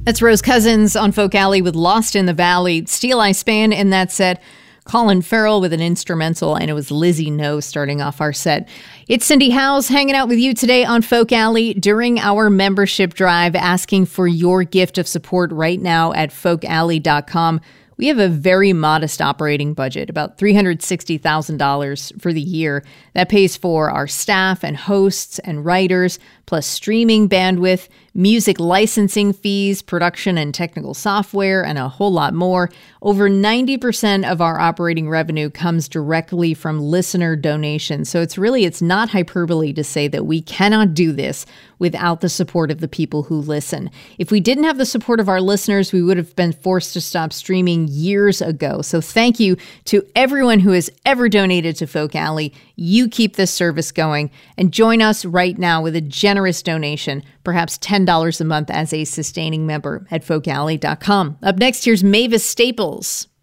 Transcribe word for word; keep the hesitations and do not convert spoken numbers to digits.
That's Rose Cousins on Folk Alley with Lost in the Valley. Steel I Span in that set. Colin Farrell with an instrumental, and it was Lizzie No starting off our set. It's Cindy Howes hanging out with you today on Folk Alley during our membership drive, asking for your gift of support right now at folk alley dot com. We have a very modest operating budget, about three hundred sixty thousand dollars for the year. That pays for our staff and hosts and writers, plus streaming bandwidth, music licensing fees, production and technical software, and a whole lot more. Over ninety percent of our operating revenue comes directly from listener donations. So it's really, it's not hyperbole to say that we cannot do this without the support of the people who listen. If we didn't have the support of our listeners, we would have been forced to stop streaming years ago. So thank you to everyone who has ever donated to Folk Alley. You keep this service going, and join us right now with a generous donation, perhaps ten dollars a month as a sustaining member at folk alley dot com. Up next, here's Mavis Staples.